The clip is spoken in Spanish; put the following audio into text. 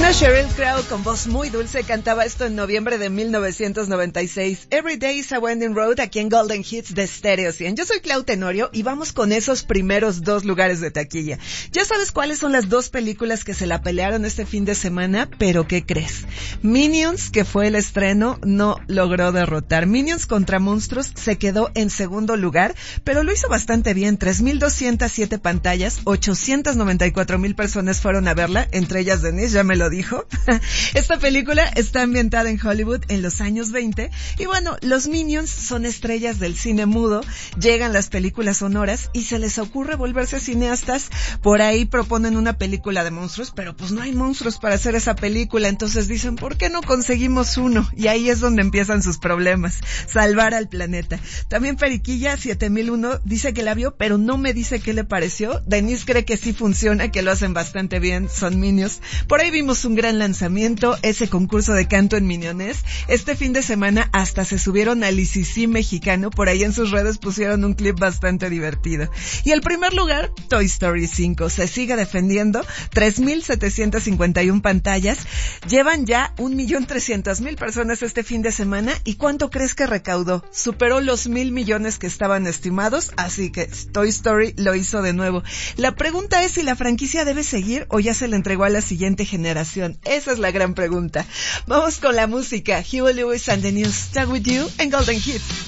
Bueno, Sheryl Crow con voz muy dulce cantaba esto en noviembre de 1996. Every Day is a Winding Road aquí en Golden Hits de Stereo 100. Yo soy Clau Tenorio y vamos con esos primeros 2 lugares de taquilla. ¿Ya sabes cuáles son las 2 películas que se la pelearon este fin de semana? ¿Pero qué crees? Minions, que fue el estreno, no logró derrotar. Minions contra Monstruos se quedó en segundo lugar, pero lo hizo bastante bien. 3,207 pantallas, 894,000 personas fueron a verla, entre ellas Denise, ya me lo dijo. Esta película está ambientada en Hollywood en los años 20 y bueno, los Minions son estrellas del cine mudo, llegan las películas sonoras y se les ocurre volverse cineastas. Por ahí proponen una película de monstruos, pero pues no hay monstruos para hacer esa película, entonces dicen, ¿por qué no conseguimos uno? Y ahí es donde empiezan sus problemas, salvar al planeta. También Periquilla 7001 dice que la vio, pero no me dice qué le pareció. Denise cree que sí funciona, que lo hacen bastante bien, son Minions. Por ahí vimos un gran lanzamiento, ese concurso de canto en Minionés. Este fin de semana hasta se subieron al ICC mexicano, por ahí en sus redes pusieron un clip bastante divertido. Y el primer lugar, Toy Story 5, se sigue defendiendo, 3,751 pantallas, llevan ya 1,300,000 personas este fin de semana. ¿Y cuánto crees que recaudó? Superó los 1,000 millones que estaban estimados, así que Toy Story lo hizo de nuevo. La pregunta es si la franquicia debe seguir o ya se le entregó a la siguiente generación. Esa es la gran pregunta. Vamos con la música. Huey Lewis and the News. Stuck with you en Golden Hits.